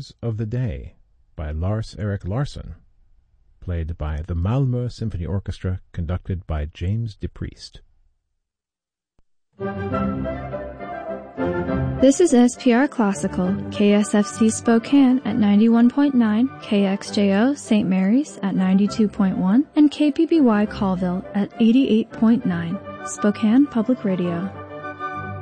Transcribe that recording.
Hours of the Day by Lars-Erik Larsson, played by the Malmö Symphony Orchestra, conducted by James DePriest. This is SPR Classical, KSFC Spokane at 91.9, KXJO St. Mary's at 92.1, and KPBY Colville at 88.9, Spokane Public Radio.